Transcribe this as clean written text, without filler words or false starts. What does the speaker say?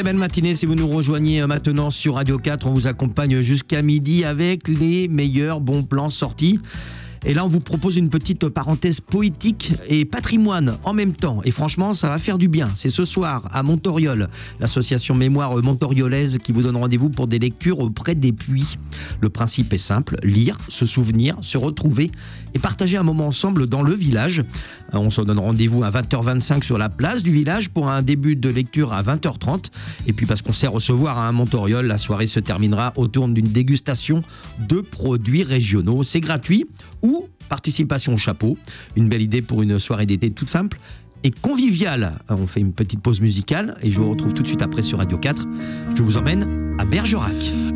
Très belle matinée si vous nous rejoignez maintenant sur Radio 4. On vous accompagne jusqu'à midi avec les meilleurs bons plans sortis. Et là, on vous propose une petite parenthèse poétique et patrimoine en même temps. Et franchement, ça va faire du bien. C'est ce soir à Montoriol, l'association Mémoire montoriolaise qui vous donne rendez-vous pour des lectures auprès des puits. Le principe est simple, lire, se souvenir, se retrouver et partager un moment ensemble dans le village. On se donne rendez-vous à 20h25 sur la place du village pour un début de lecture à 20h30. Et puis parce qu'on sait recevoir à Montoriol, la soirée se terminera autour d'une dégustation de produits régionaux. C'est gratuit ou participation au chapeau. Une belle idée pour une soirée d'été toute simple et conviviale. On fait une petite pause musicale et je vous retrouve tout de suite après sur Radio 4. Je vous emmène à Bergerac.